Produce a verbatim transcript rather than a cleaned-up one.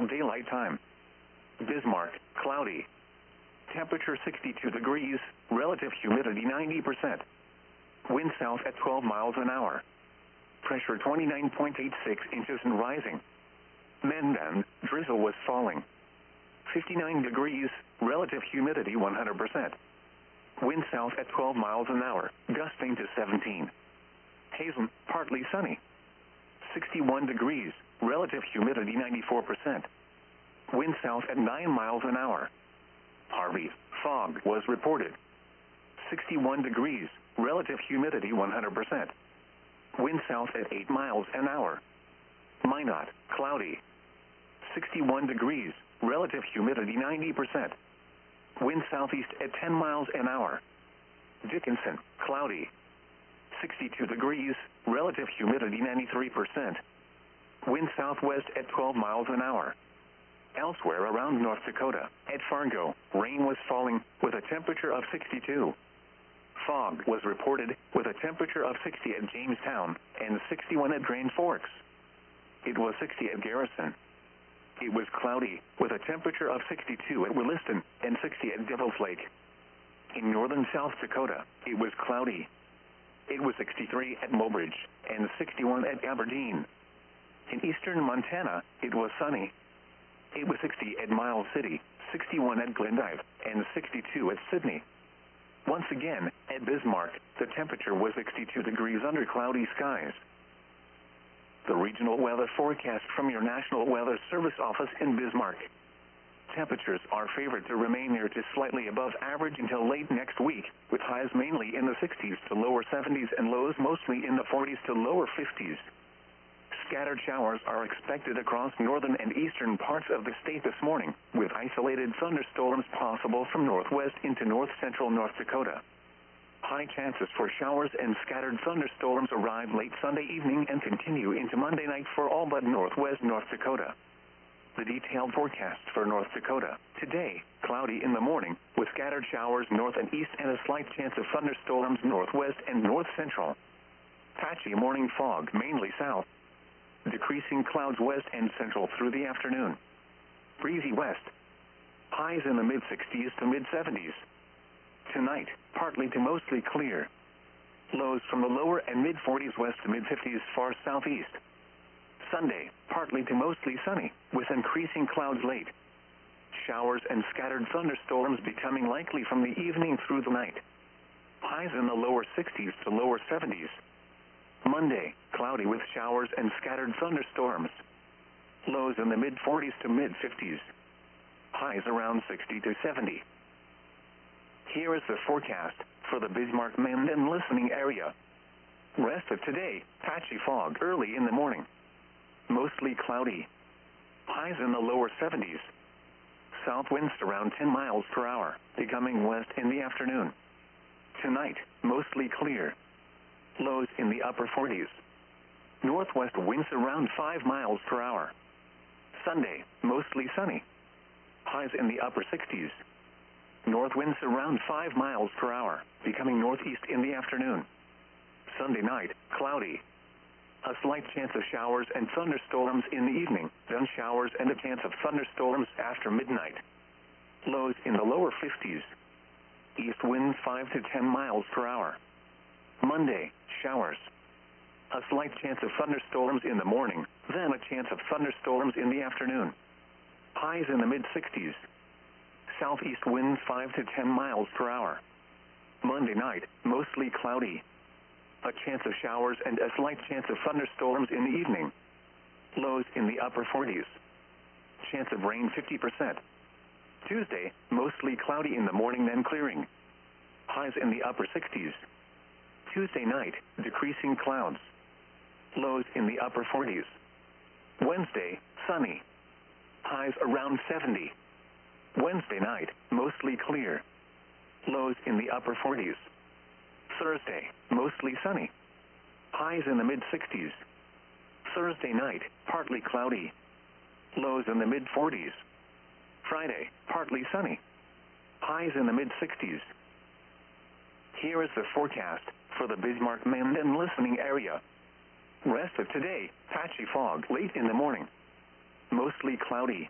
daylight time. Bismarck, cloudy. Temperature sixty-two degrees, relative humidity ninety percent. Wind south at twelve miles an hour. Pressure twenty-nine point eight six inches and rising. Mendon, drizzle was falling. fifty-nine degrees, relative humidity one hundred percent. Wind south at twelve miles an hour, gusting to seventeen. Hazen, partly sunny. sixty-one degrees, relative humidity ninety-four percent. Wind south at nine miles an hour. Harvey, fog was reported. sixty-one degrees, relative humidity one hundred percent. Wind south at eight miles an hour. Minot, cloudy. sixty-one degrees, relative humidity ninety percent. Wind southeast at ten miles an hour. Dickinson, cloudy. sixty-two degrees, relative humidity ninety-three percent. Wind southwest at twelve miles an hour. Elsewhere around North Dakota, at Fargo, rain was falling with a temperature of sixty-two. Fog was reported with a temperature of sixty at Jamestown and sixty-one at Grand Forks. It was sixty at Garrison. It was cloudy with a temperature of sixty-two at Williston and sixty at Devil's Lake. In northern South Dakota, it was cloudy. It was sixty-three at Mobridge and sixty-one at Aberdeen. In eastern Montana, it was sunny. It was sixty at Miles City, sixty-one at Glendive, and sixty-two at Sydney. Once again, at Bismarck, the temperature was sixty-two degrees under cloudy skies. The regional weather forecast from your National Weather Service office in Bismarck. Temperatures are favored to remain near to slightly above average until late next week, with highs mainly in the sixties to lower seventies and lows mostly in the forties to lower fifties. Scattered showers are expected across northern and eastern parts of the state this morning, with isolated thunderstorms possible from northwest into north-central North Dakota. High chances for showers and scattered thunderstorms arrive late Sunday evening and continue into Monday night for all but northwest North Dakota. The detailed forecast for North Dakota. Today, cloudy in the morning, with scattered showers north and east and a slight chance of thunderstorms northwest and north-central. Patchy morning fog, mainly south. Decreasing clouds west and central through the afternoon. Breezy west. Highs in the mid-sixties to mid-seventies. Tonight, partly to mostly clear. Lows from the lower and mid-forties west to mid-fifties far southeast. Sunday, partly to mostly sunny, with increasing clouds late. Showers and scattered thunderstorms becoming likely from the evening through the night. Highs in the lower sixties to lower seventies. Monday, cloudy with showers and scattered thunderstorms. Lows in the mid-forties to mid-fifties. Highs around sixty to seventy. Here is the forecast for the Bismarck-Mendon listening area. Rest of today, patchy fog early in the morning. Mostly cloudy. Highs in the lower seventies. South winds around ten miles per hour, becoming west in the afternoon. Tonight, mostly clear. Lows in the upper forties. Northwest winds around five miles per hour. Sunday, mostly sunny. Highs in the upper sixties. North winds around five miles per hour, becoming northeast in the afternoon. Sunday night, cloudy. A slight chance of showers and thunderstorms in the evening, then showers and a chance of thunderstorms after midnight. Lows in the lower fifties. East wind five to ten miles per hour. Monday, showers. A slight chance of thunderstorms in the morning, then a chance of thunderstorms in the afternoon. Highs in the mid-sixties. Southeast wind five to ten miles per hour. Monday night, mostly cloudy. A chance of showers and a slight chance of thunderstorms in the evening. Lows in the upper forties. Chance of rain fifty percent. Tuesday, mostly cloudy in the morning, then clearing. Highs in the upper sixties. Tuesday night, decreasing clouds. Lows in the upper forties. Wednesday, sunny. Highs around seventy. Wednesday night, mostly clear. Lows in the upper forties. Thursday, mostly sunny. Highs in the mid-sixties. Thursday night, partly cloudy. Lows in the mid-forties. Friday, partly sunny. Highs in the mid-sixties. Here is the forecast for the Bismarck-Mendon listening area. Rest of today, patchy fog late in the morning. Mostly cloudy.